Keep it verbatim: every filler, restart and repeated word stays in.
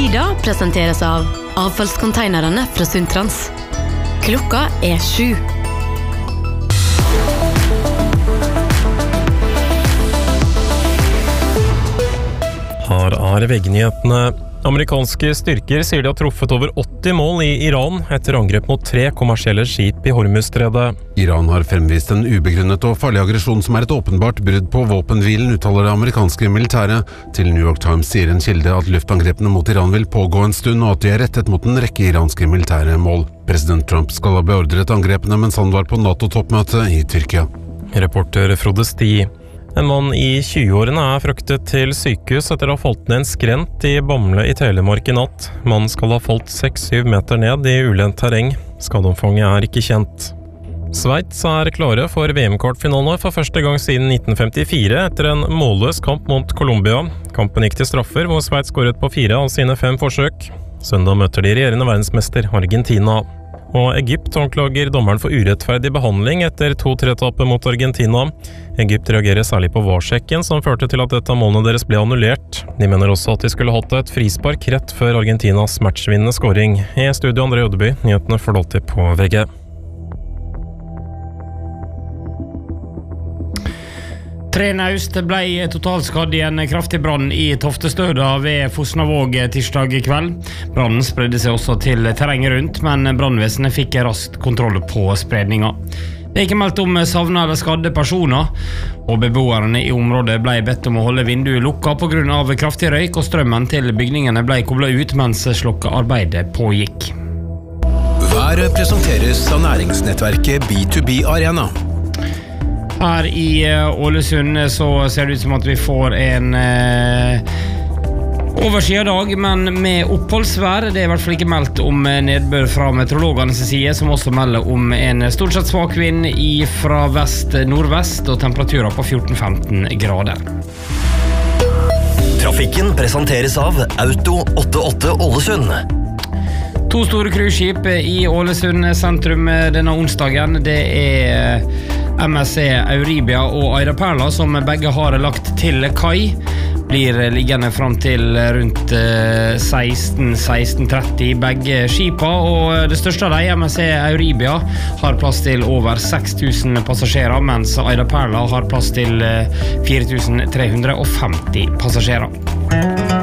Ida presenteres av avfallskonteinerne fra Sundtrans. Klokka er sju. Her er veggnyhetene. Amerikanske styrker sier de har truffet over åtti mål i Iran etter angrep mot tre kommersielle skip i Hormuzstredet. Iran har fremvist en ubegrunnet og farlig aggresjon som er et åpenbart brudd på våpenhvilen, uttaler det amerikanske militæret. Til New York Times sier en kilde at luftangrepene mot Iran vil pågå en stund, og at de er rettet mot en rekke iranske militære mål. President Trump skal ha beordret angrepene mens han var på NATO-toppmøte i Tyrkia. Reporter Frode Sti. En mann i tjueårene er fraktet til sykehus etter å ha falt ned en skrent i Bamble i Telemark i natt. Mannen skal ha falt seks syv meter ned i ulendt terreng. Skadeomfanget er ikke kjent. Sveits er klare for V M-kvartfinalen for første gang siden nitten femtifire etter en målløs kamp mot Colombia. Kampen gikk til straffer, hvor Sveits skåret på fire av sine fem forsøk. Søndag møter de regjerende verdensmester Argentina. Og Egypt anklager dommeren for urettferdig behandling etter to tre-tapet mot Argentina. Egypt reagerer særlig på varsjekken som førte til at et av målene deres ble annullert. De mener også at de skulle hatt et frispark rett før Argentinas matchvinnende scoring. I studio André Ødeby, nyhetene får alltid på V G. Tre naust ble totalskadd i en kraftig brann i Toftestøda ved Fosnavåg tirsdag kveld. Brannen spredde seg også til terrenget rundt, men brannvesenet fikk raskt kontroll på spredninga. Det er ikke meldt om savna eller skadde personer, og beboerne i området ble bedt om å holde vinduet lukka på grunn av kraftig røyk, og strømmen til bygningene ble koblet ut mens slokkearbeidet pågikk. Været presenteres av næringsnettverket B to B Arena. Her i Ålesund så ser det ut som at vi får en eh, overskyet dag, men med oppholdsvær. Det er i hvert fall ikke meldt om nedbør fra meteorologenes side, som også melder om en stort sett svak vind i fra vest-nordvest og temperaturer på fjorten til femten grader. Trafikken presenteres av Auto åttiåtte Ålesund. To store cruiseskip i Ålesund sentrum denne onsdagen. Det er M S C Euribia og Aida Perla som begge har lagt til kai. Blir liggende frem til rundt seksten seksten tretti begge skipa, og det største av dem, M S C Euribia, har plass til over seks tusen passasjerer, mens Aida Perla har plass til fire tusen tre hundre femti passasjerer.